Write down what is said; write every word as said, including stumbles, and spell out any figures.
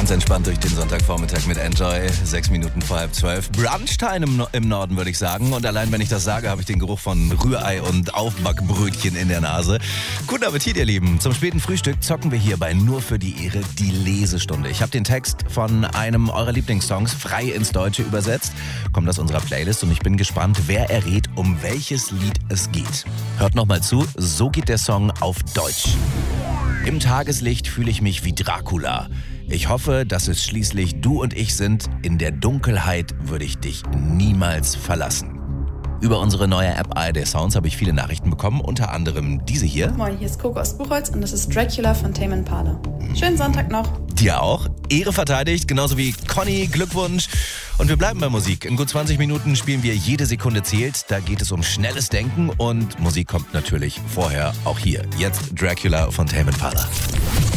Ganz entspannt durch den Sonntagvormittag mit Enjoy. Sechs Minuten vor halb zwölf. Brunchtime im, im Norden, würde ich sagen. Und allein, wenn ich das sage, habe ich den Geruch von Rührei und Aufbackbrötchen in der Nase. Guten Appetit, ihr Lieben. Zum späten Frühstück zocken wir hier bei Nur für die Ehre die Lesestunde. Ich habe den Text von einem eurer Lieblingssongs frei ins Deutsche übersetzt. Kommt aus unserer Playlist und ich bin gespannt, wer errät, um welches Lied es geht. Hört nochmal zu. So geht der Song auf Deutsch. Im Tageslicht fühle ich mich wie Dracula. Ich hoffe, dass es schließlich du und ich sind. In der Dunkelheit würde ich dich niemals verlassen. Über unsere neue App A R D Sounds habe ich viele Nachrichten bekommen, unter anderem diese hier. Moin, hier ist Coco aus Buchholz und das ist Dracula von Tame Impala. Schönen Sonntag noch. Dir auch. Ehre verteidigt, genauso wie Conny, Glückwunsch. Und wir bleiben bei Musik. In gut zwanzig Minuten spielen wir Jede Sekunde zählt. Da geht es um schnelles Denken und Musik kommt natürlich vorher auch hier. Jetzt Dracula von Tame Impala.